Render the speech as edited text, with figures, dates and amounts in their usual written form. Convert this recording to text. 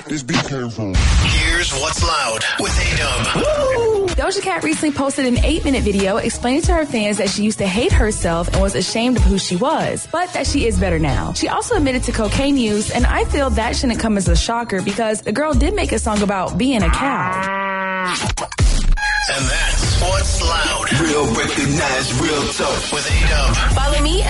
this beat came from. Here's What's Loud with A-Dub. Doja Cat recently posted an 8-minute video explaining to her fans that she used to hate herself and was ashamed of who she was, but that she is better now. She also admitted to cocaine use, and I feel that shouldn't come as a shocker because the girl did make a song about being a cow. And that's What's Loud. Real recognize, real talk With A-Dub. Follow me